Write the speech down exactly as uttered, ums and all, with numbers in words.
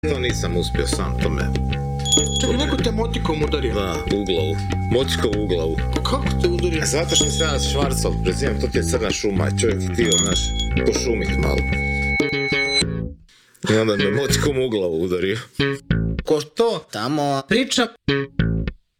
To nisam uspio sam, to me... Čekaj, neko te motikom udario? Da, u glavu. Motikom u glavu. Kako te udario? Zato što sam ja Švarcov, prezivam, to ti je crna šuma i čovjek htio, znaš, pošumit malo. I onda me motikom u glavu udario. Ko što tamo priča